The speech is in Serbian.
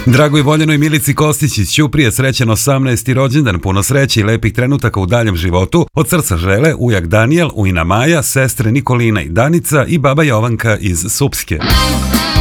Dragoj voljenoj Milici Kostić iz Ćuprije srećan 18. rođendan, puno sreće i lepih trenutaka u daljem životu. Od srca žele ujak Danijel, ujna Maja, sestre Nikolina i Danica i baba Jovanka iz Supske.